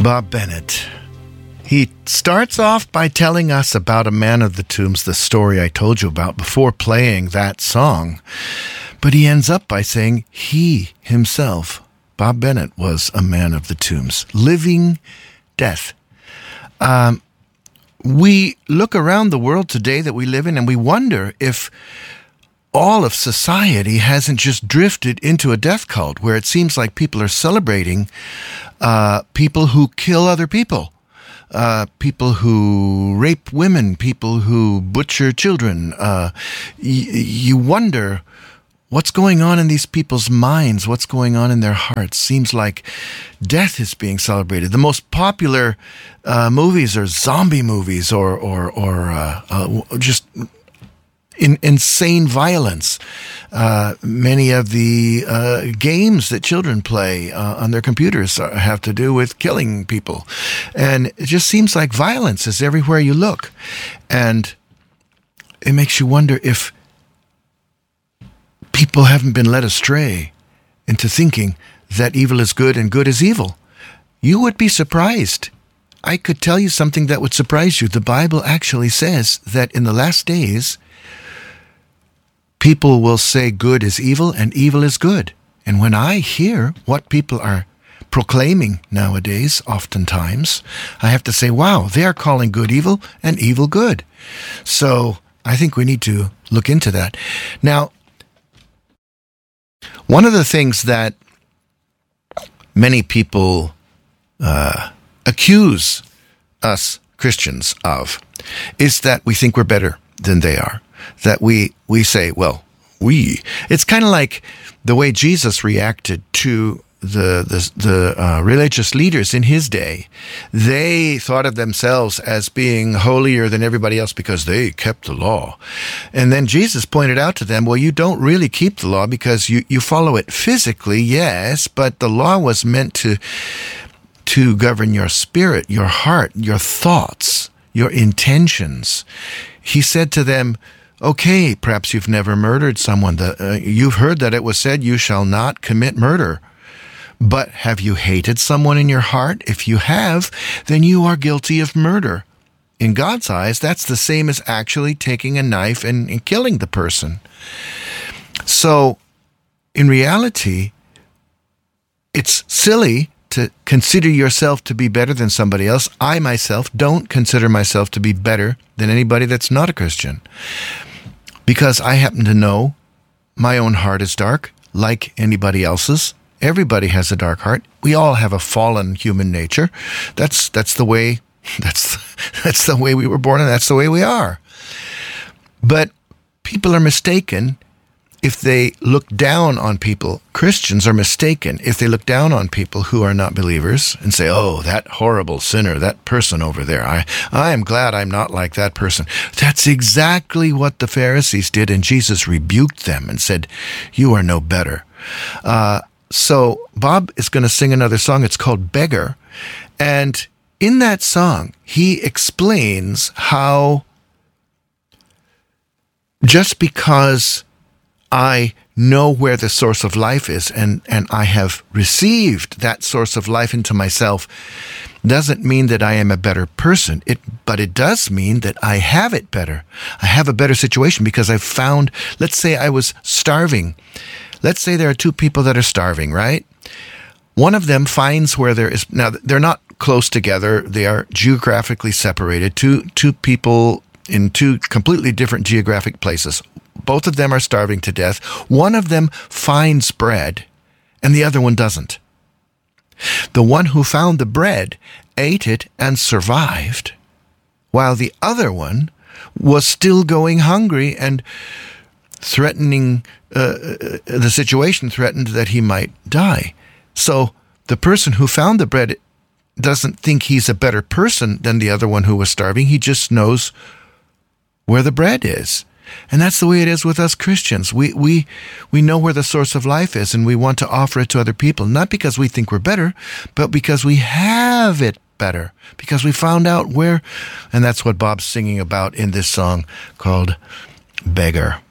Bob Bennett. He starts off by telling us about a man of the tombs, the story I told you about before playing that song. But he ends up by saying he himself, Bob Bennett, was a man of the tombs, living death. We look around the world today that we live in and we wonder if all of society hasn't just drifted into a death cult where it seems like people are celebrating people who kill other people, people who rape women, people who butcher children. You wonder what's going on in these people's minds, what's going on in their hearts. Seems like death is being celebrated. The most popular movies are zombie movies or just insane violence. Many of the games that children play on their computers have to do with killing people. And it just seems like violence is everywhere you look. And it makes you wonder if people haven't been led astray into thinking that evil is good and good is evil. You would be surprised. I could tell you something that would surprise you. The Bible actually says that in the last days, people will say good is evil and evil is good. And when I hear what people are proclaiming nowadays, oftentimes, I have to say, wow, they are calling good evil and evil good. So I think we need to look into that. Now, one of the things that many people accuse us Christians of is that we think we're better than they are. That we say, well, it's kind of like the way Jesus reacted to the religious leaders in his day. They thought of themselves as being holier than everybody else because they kept the law. And then Jesus pointed out to them, well, you don't really keep the law because you follow it physically, yes, but the law was meant to govern your spirit, your heart, your thoughts, your intentions. He said to them, okay, perhaps you've never murdered someone. You've heard that it was said, you shall not commit murder. But have you hated someone in your heart? If you have, then you are guilty of murder. In God's eyes, that's the same as actually taking a knife and killing the person. So, in reality, it's silly to consider yourself to be better than somebody else. I myself don't consider myself to be better than anybody that's not a Christian. Because I happen to know my own heart is dark, like anybody else's. Everybody has a dark heart. We all have a fallen human nature. That's the way we were born, and that's the way we are. But people are mistaken if they look down on people. Christians are mistaken if they look down on people who are not believers and say, oh, that horrible sinner, that person over there. I am glad I'm not like that person. That's exactly what the Pharisees did, and Jesus rebuked them and said, you are no better. So Bob is going to sing another song. It's called Beggar. And in that song, he explains how just because I know where the source of life is and I have received that source of life into myself doesn't mean that I am a better person. But it does mean that I have it better. I have a better situation because I've found, let's say I was starving. Let's say there are two people that are starving, right? One of them finds where there is, now they're not close together. They are geographically separated. Two people in two completely different geographic places. Both of them are starving to death. One of them finds bread and the other one doesn't. The one who found the bread ate it and survived, while the other one was still going hungry and threatening, the situation threatened that he might die. So the person who found the bread doesn't think he's a better person than the other one who was starving. He just knows where the bread is. And that's the way it is with us Christians. We know where the source of life is, and we want to offer it to other people, not because we think we're better, but because we have it better, because we found out where. And that's what Bob's singing about in this song called Beggar.